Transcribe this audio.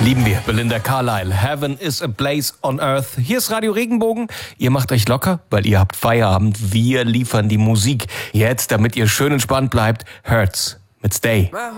Lieben wir, Belinda Carlisle. Heaven is a place on earth. Hier ist Radio Regenbogen. Ihr macht euch locker, weil ihr habt Feierabend. Wir liefern die Musik. Jetzt, damit ihr schön entspannt bleibt, Hurts mit Stay.